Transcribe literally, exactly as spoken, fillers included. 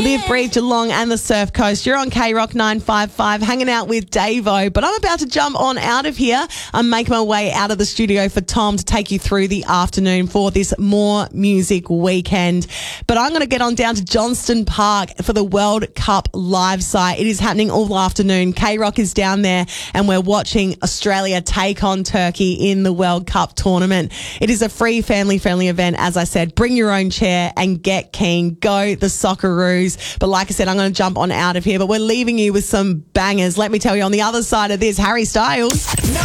Live, breathe, Geelong and the Surf Coast. You're on K Rock nine five five, hanging out with Davo. But I'm about to jump on out of here. I'm making my way out of the studio for Tom to take you through the afternoon for this More Music weekend. But I'm going to get on down to Johnston Park for the World Cup live site. It is happening all afternoon. K Rock is down there and we're watching Australia take on Turkey in the World Cup tournament. It is a free family-friendly event. As I said, bring your own chair and get keen. Go the Socceroos. But like I said, I'm going to jump on out of here. But we're leaving you with some bangers. Let me tell you, on the other side of this, Harry Styles.